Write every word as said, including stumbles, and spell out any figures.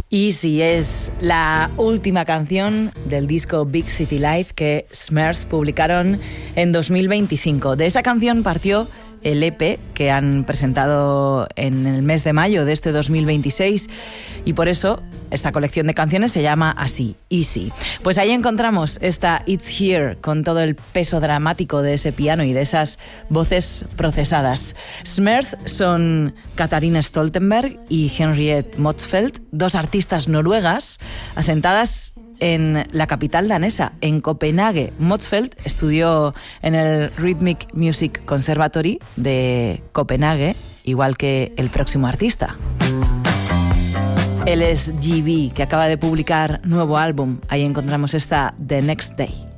Easy es la última canción del disco Big City Life que Smurfs publicaron en dos mil veinticinco. De esa canción partió el E P que han presentado en el mes de mayo de este dos mil veintiséis y por eso esta colección de canciones se llama así, Easy. Pues ahí encontramos esta It's Here con todo el peso dramático de ese piano y de esas voces procesadas. Smurfs son Katarina Stoltenberg y Henriette Motzfeldt, dos artistas noruegas asentadas en la capital danesa, en Copenhague. Motzfeldt estudió en el Rhythmic Music Conservatory de Copenhague, igual que el próximo artista. Él es G B, que acaba de publicar nuevo álbum. Ahí encontramos esta The Next Day.